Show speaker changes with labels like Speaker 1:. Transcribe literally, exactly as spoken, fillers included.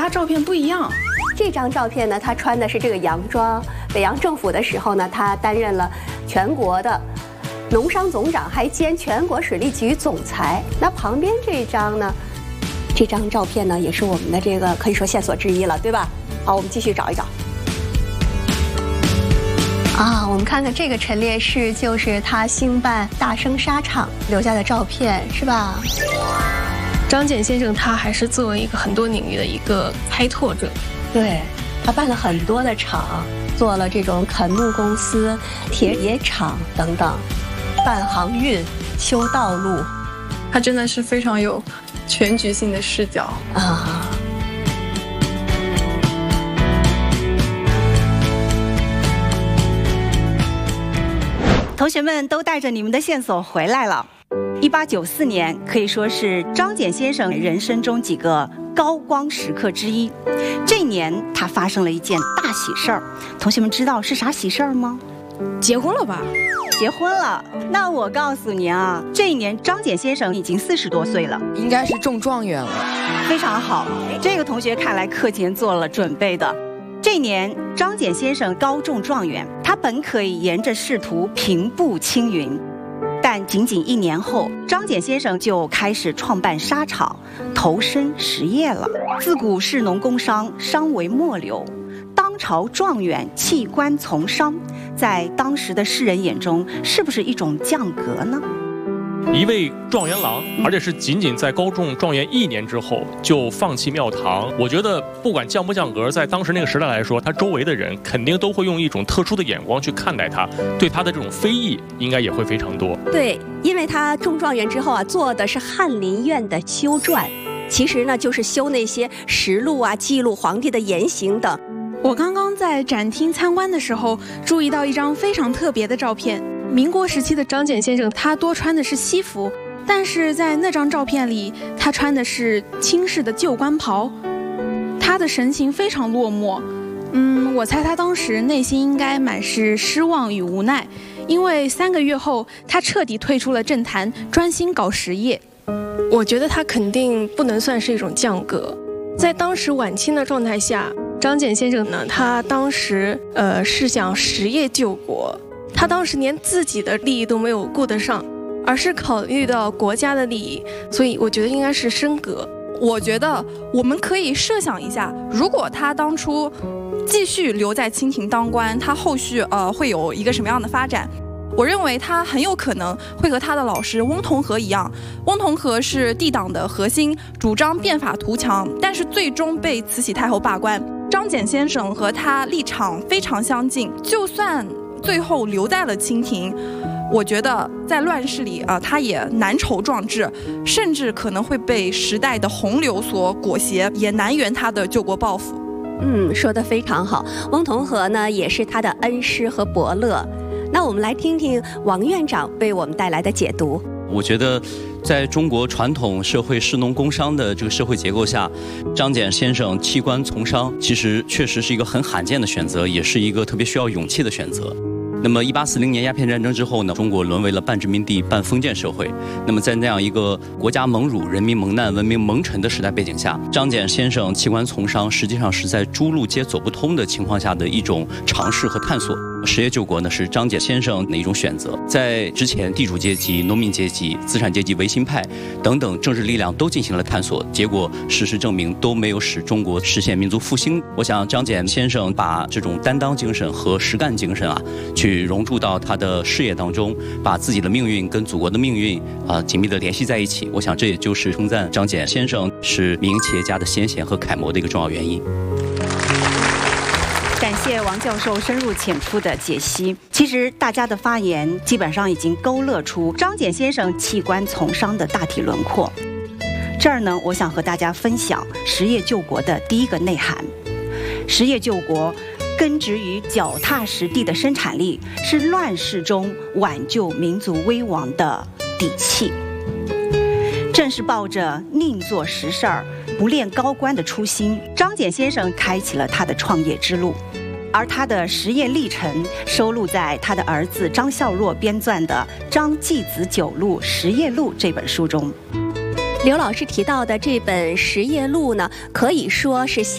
Speaker 1: 他照片不一样。
Speaker 2: 这张照片呢，他穿的是这个洋装。北洋政府的时候呢，他担任了全国的农商总长，还兼全国水利局总裁。那旁边这张呢，这张照片呢，也是我们的这个可以说线索之一了，对吧？好，我们继续找一找。啊，我们看看这个陈烈士，就是他兴办大生纱厂留下的照片，是吧？
Speaker 1: 张謇先生他还是作为一个很多领域的一个开拓者，
Speaker 2: 对，他办了很多的厂，做了这种垦牧公司、铁冶厂等等，办航运、修道路，
Speaker 1: 他真的是非常有全局性的视角
Speaker 2: 啊。
Speaker 3: 同学们都带着你们的线索回来了。一八九四年可以说是张謇先生人生中几个高光时刻之一。这一年他发生了一件大喜事儿，同学们知道是啥喜事儿吗？
Speaker 1: 结婚了吧？
Speaker 3: 结婚了。那我告诉你啊，这一年张謇先生已经四十多岁了，
Speaker 4: 应该是中状元了。
Speaker 3: 非常好，这个同学看来课前做了准备的。这一年张謇先生高中状元，他本可以沿着仕途平步青云，但仅仅一年后，张謇先生就开始创办纱厂，投身实业了。自古士农工商，商为末流，当朝状元弃官从商，在当时的士人眼中，是不是一种降格呢？
Speaker 5: 一位状元郎，而且是仅仅在高中状元一年之后就放弃庙堂。我觉得不管降不降格，在当时那个时代来说，他周围的人肯定都会用一种特殊的眼光去看待他，对他的这种非议应该也会非常多。
Speaker 2: 对，因为他中状元之后啊，做的是翰林院的修撰，其实呢就是修那些实录啊，记录皇帝的言行等。
Speaker 6: 我刚刚在展厅参观的时候，注意到一张非常特别的照片。民国时期的张謇先生，他多穿的是西服，但是在那张照片里，他穿的是清式的旧官袍，他的神情非常落寞。嗯，我猜他当时内心应该满是失望与无奈，因为三个月后，他彻底退出了政坛，专心搞实业。
Speaker 1: 我觉得他肯定不能算是一种降格，在当时晚清的状态下，张謇先生呢，他当时呃是想实业救国。他当时连自己的利益都没有顾得上，而是考虑到国家的利益，所以我觉得应该是升格。
Speaker 7: 我觉得我们可以设想一下，如果他当初继续留在清廷当官，他后续呃会有一个什么样的发展？我认为他很有可能会和他的老师翁同龢一样，翁同龢是帝党的核心，主张变法图强，但是最终被慈禧太后罢官。张謇先生和他立场非常相近，就算最后留在了清廷，我觉得在乱世里啊、呃，他也难筹壮志，甚至可能会被时代的洪流所裹挟，也难圆他的救国抱负。
Speaker 2: 嗯，说得非常好。翁同龢呢，也是他的恩师和伯乐。那我们来听听王院长为我们带来的解读。
Speaker 8: 我觉得在中国传统社会士农工商的这个社会结构下，张謇先生弃官从商，其实确实是一个很罕见的选择，也是一个特别需要勇气的选择。那么一八四零年鸦片战争之后呢，中国沦为了半殖民地半封建社会。那么在那样一个国家蒙辱、人民蒙难、文明蒙尘的时代背景下，张謇先生弃官从商，实际上是在诸路皆走不通的情况下的一种尝试和探索。实业救国呢，是张謇先生的一种选择。在之前，地主阶级、农民阶级、资产阶级、维新派等等政治力量都进行了探索，结果事实证明都没有使中国实现民族复兴。我想张謇先生把这种担当精神和实干精神啊，去融入到他的事业当中，把自己的命运跟祖国的命运啊紧密地联系在一起。我想这也就是称赞张謇先生是民营企业家的先贤和楷模的一个重要原因。
Speaker 3: 感谢王教授深入浅出的解析。其实大家的发言基本上已经勾勒出张謇先生弃官从商的大体轮廓。这儿呢，我想和大家分享实业救国的第一个内涵。实业救国根植于脚踏实地的生产力，是乱世中挽救民族危亡的底气。正是抱着宁做实事儿，不恋高官的初心，张謇先生开启了他的创业之路。而他的实业历程收录在他的儿子张孝若编撰的《张继子九路实业录》这本书中。
Speaker 2: 刘老师提到的这本实业录呢，可以说是